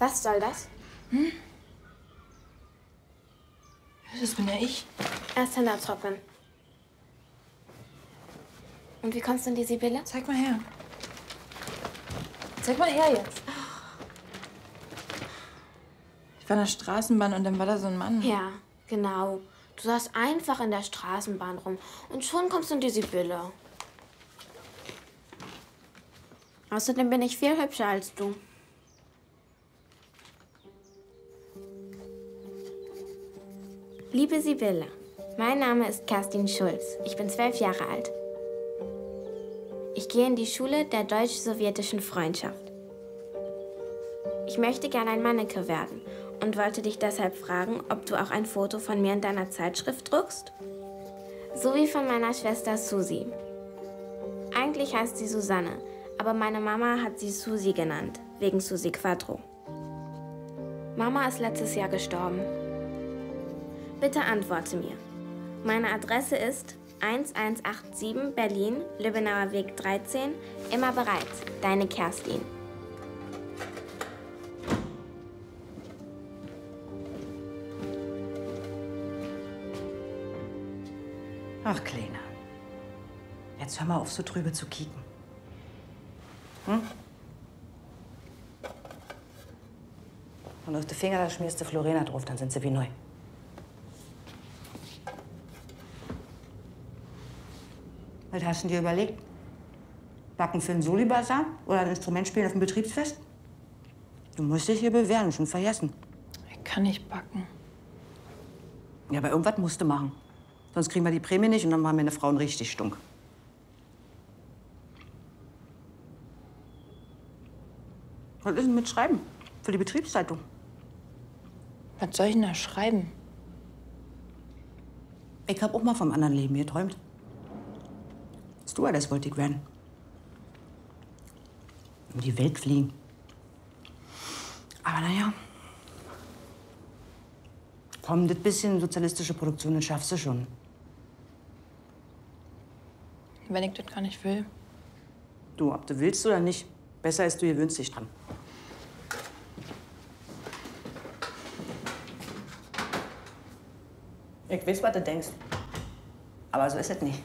Was soll das? Das bin ja ich. Erst Hände trocknen. Und wie kommst du in die Sibylle? Zeig mal her. Zeig mal her jetzt. Ich war in der Straßenbahn und dann war da so ein Mann. Ja, genau. Du saßt einfach in der Straßenbahn rum und schon kommst du in die Sibylle. Außerdem bin ich viel hübscher als du. Liebe Sibylle, mein Name ist Kerstin Schulz. Ich bin 12 Jahre alt. Ich gehe in die Schule der deutsch-sowjetischen Freundschaft. Ich möchte gerne ein Manneke werden und wollte dich deshalb fragen, ob du auch ein Foto von mir in deiner Zeitschrift druckst? So wie von meiner Schwester Susi. Eigentlich heißt sie Susanne, aber meine Mama hat sie Susi genannt, wegen Susi Quattro. Mama ist letztes Jahr gestorben. Bitte antworte mir. Meine Adresse ist 1187 Berlin, Lübbenauer Weg 13. Immer bereit. Deine Kerstin. Ach, Kleiner. Jetzt hör mal auf, so trübe zu kicken. Hm? Und auf die Finger, da schmierst du Florena drauf, dann sind sie wie neu. Was hast du dir überlegt? Backen für einen Soli-Basar oder ein Instrument spielen auf dem Betriebsfest? Du musst dich hier bewähren, schon vergessen. Ich kann nicht backen. Ja, aber irgendwas musst du machen. Sonst kriegen wir die Prämie nicht und dann machen meine Frauen richtig stunk. Was ist denn mit Schreiben? Für die Betriebszeitung. Was soll ich denn da schreiben? Ich hab auch mal vom anderen Leben geträumt. Stewardess wollte ich werden. Um die Welt fliegen. Aber naja. Komm, das bisschen sozialistische Produktion, das schaffst du schon. Wenn ich das gar nicht will. Du, ob du willst oder nicht, besser ist, du gewöhnst dich dran. Ich weiß, was du denkst. Aber so ist es nicht.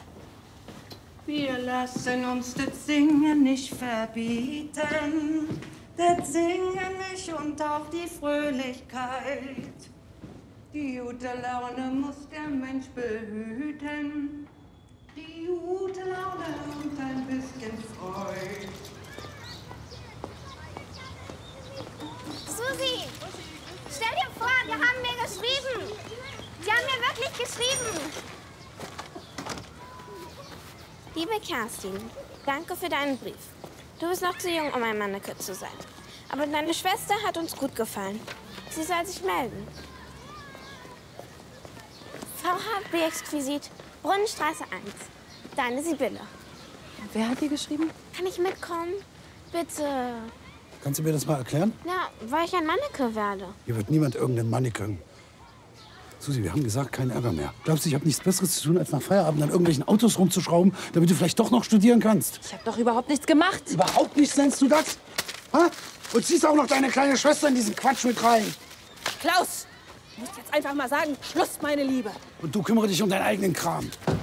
Wir lassen uns das Singen nicht verbieten. Das Singen nicht und auch die Fröhlichkeit. Die gute Laune muss der Mensch behüten. Die gute Laune und ein bisschen Freude. Susi, stell dir vor, die haben mir geschrieben. Die haben mir wirklich geschrieben. Liebe Kerstin, danke für deinen Brief. Du bist noch zu jung, um ein Manneke zu sein. Aber deine Schwester hat uns gut gefallen. Sie soll sich melden. VHB Exquisit, Brunnenstraße 1. Deine Sibylle. Wer hat die geschrieben? Kann ich mitkommen? Bitte. Kannst du mir das mal erklären? Ja, weil ich ein Manneke werde. Hier wird niemand irgendeinen Manneken. Susi, wir haben gesagt, kein Ärger mehr. Glaubst du, ich habe nichts Besseres zu tun, als nach Feierabend an irgendwelchen Autos rumzuschrauben, damit du vielleicht doch noch studieren kannst? Ich habe doch überhaupt nichts gemacht. Überhaupt nichts nennst du das? Ha? Und ziehst auch noch deine kleine Schwester in diesen Quatsch mit rein. Klaus, du musst jetzt einfach mal sagen, Schluss, meine Liebe. Und du kümmere dich um deinen eigenen Kram.